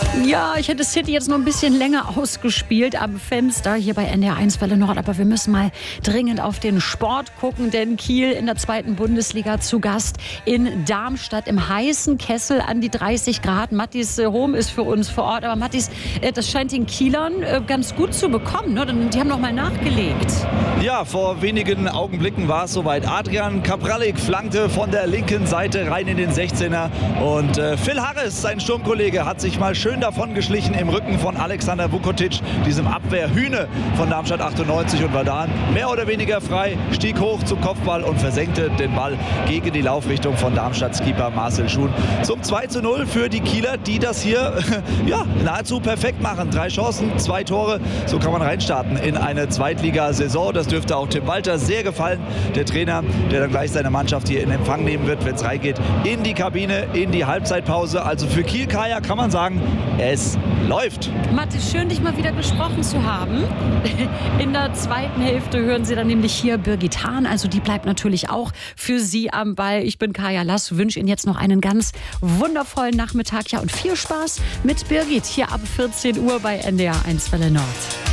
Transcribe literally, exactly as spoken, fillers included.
Ja, ich hätte City jetzt noch ein bisschen länger ausgespielt am Fenster hier bei N D R eins Welle Nord. Aber wir müssen mal dringend auf den Sport gucken, denn Kiel in der zweiten Bundesliga zu Gast in Darmstadt im heißen Kessel an die dreißig Grad. Mattis äh, Home ist für uns vor Ort. Aber Mattis, äh, das scheint den Kielern äh, ganz gut zu bekommen, ne? Die haben noch mal nachgelegt. Ja, vor wenigen Augenblicken war es soweit. Adrian Kapralik flankte von der linken Seite rein in den sechzehner. Und äh, Phil Harris, sein Sturmkollege, hat sich mal schön davon geschlichen im Rücken von Alexander Vukotic, diesem Abwehrhühne von Darmstadt achtundneunzig, und war da mehr oder weniger frei, stieg hoch zum Kopfball und versenkte den Ball gegen die Laufrichtung von Darmstadts Keeper Marcel Schuhn. Zum zwei zu null für die Kieler, die das hier ja, nahezu perfekt machen. Drei Chancen, zwei Tore, so kann man reinstarten in eine Zweitligasaison. Das dürfte auch Tim Walter sehr gefallen, der Trainer, der dann gleich seine Mannschaft hier in Empfang nehmen wird, wenn es reingeht in die Kabine, in die Halbzeitpause. Also für Kiel Kaya kann man sagen, es läuft. Mathis, schön, dich mal wieder gesprochen zu haben. In der zweiten Hälfte hören Sie dann nämlich hier Birgit Hahn. Also die bleibt natürlich auch für Sie am Ball. Ich bin Kaya Lass, wünsche Ihnen jetzt noch einen ganz wundervollen Nachmittag. Ja, und viel Spaß mit Birgit hier ab vierzehn Uhr bei N D R eins Welle Nord.